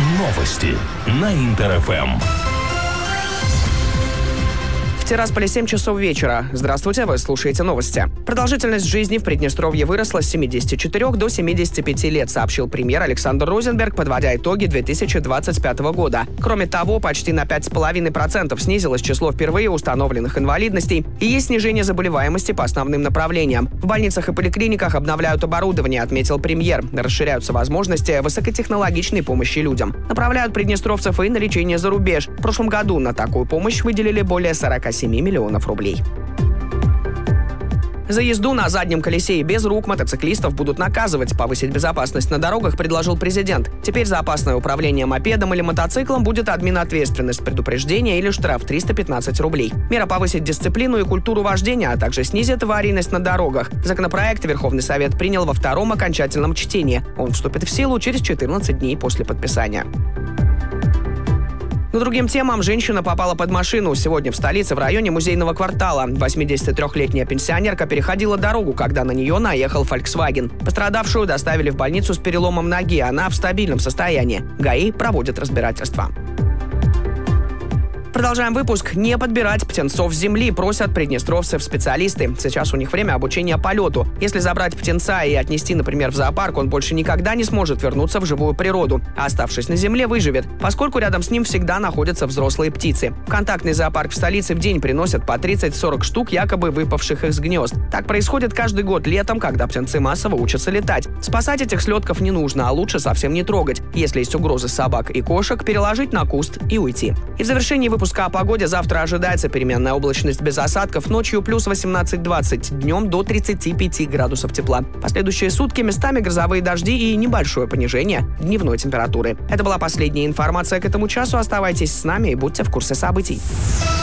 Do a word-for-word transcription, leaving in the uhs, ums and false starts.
Новости на Интер-ФМ. В Тирасполе семь часов вечера. Здравствуйте, вы слушаете новости. Продолжительность жизни в Приднестровье выросла с семидесяти четырёх до семидесяти пяти лет, сообщил премьер Александр Розенберг, подводя итоги две тысячи двадцать пятого года. Кроме того, почти на пять целых пять десятых процента снизилось число впервые установленных инвалидностей и есть снижение заболеваемости по основным направлениям. В больницах и поликлиниках обновляют оборудование, отметил премьер. Расширяются возможности высокотехнологичной помощи людям. Направляют приднестровцев и на лечение за рубеж. В прошлом году на такую помощь выделили более сорока семи миллионов рублей. За езду на заднем колесе и без рук мотоциклистов будут наказывать. Повысить безопасность на дорогах предложил президент. Теперь за опасное управление мопедом или мотоциклом будет админответственность, предупреждение или штраф триста пятнадцать рублей. Мера повысит дисциплину и культуру вождения, а также снизит аварийность на дорогах. Законопроект Верховный Совет принял во втором окончательном чтении. Он вступит в силу через четырнадцать дней после подписания. К другим темам. Женщина попала под машину. Сегодня в столице в районе Музейного квартала. восьмидесятитрёхлетняя пенсионерка переходила дорогу, когда на нее наехал Volkswagen. Пострадавшую доставили в больницу с переломом ноги. Она в стабильном состоянии. ГАИ проводит разбирательство. Продолжаем выпуск. Не подбирать птенцов с земли, просят приднестровцев специалисты. Сейчас у них время обучения полету. Если забрать птенца и отнести, например, в зоопарк, он больше никогда не сможет вернуться в живую природу, а оставшись на земле, выживет, поскольку рядом с ним всегда находятся взрослые птицы. В контактный зоопарк в столице в день приносят по тридцать-сорок штук якобы выпавших из гнезд. Так происходит каждый год летом, когда птенцы массово учатся летать. Спасать этих слетков не нужно, а лучше совсем не трогать. Если есть угрозы собак и кошек, переложить на куст и уйти. И в завершении выпуска о погоде. Завтра ожидается переменная облачность без осадков. Ночью плюс восемнадцать-двадцать, днем до тридцати пяти градусов тепла. Последующие сутки местами грозовые дожди и небольшое понижение дневной температуры. Это была последняя информация к этому часу. Оставайтесь с нами и будьте в курсе событий.